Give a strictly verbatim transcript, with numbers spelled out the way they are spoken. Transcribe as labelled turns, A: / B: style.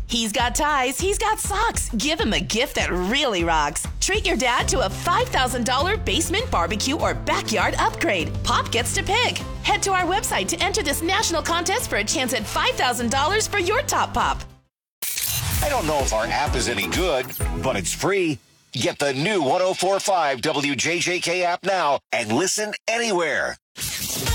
A: He's got ties, he's got socks. Give him a gift that really rocks. Treat your dad to a five thousand dollars basement barbecue or backyard upgrade. Pop gets to pick. Head to our website to enter this national contest for a chance at five thousand dollars for your top pop.
B: I don't know if our app is any good, but it's free. Get the new one oh four point five W J J K app now and listen anywhere.